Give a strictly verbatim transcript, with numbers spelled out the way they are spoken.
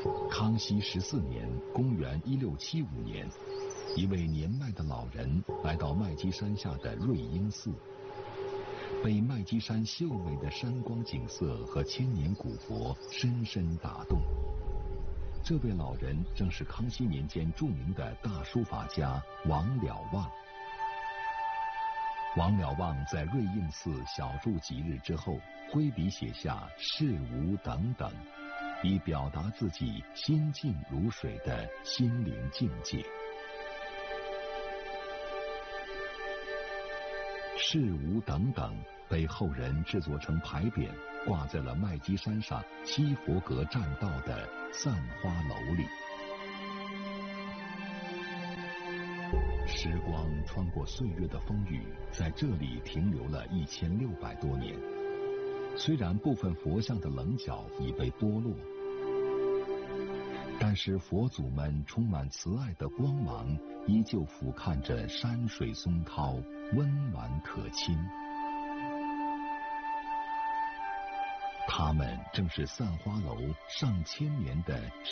康熙十四年，公元一六七五年，一位年迈的老人来到麦积山下的瑞英寺，被麦积山秀美的山光景色和千年古佛深深打动。这位老人正是康熙年间著名的大书法家王了望。王了望在瑞应寺小住几日之后，挥笔写下“事无等等”，以表达自己心静如水的心灵境界。事无等等被后人制作成牌匾，挂在了麦积山上七佛阁栈道的散花楼里。时光穿过岁月的风雨，在这里停留了一千六百多年。虽然部分佛像的棱角已被剥落，但是佛祖们充满慈爱的光芒依旧俯瞰着山水松涛，温婉可亲。他们正是散花楼上千年的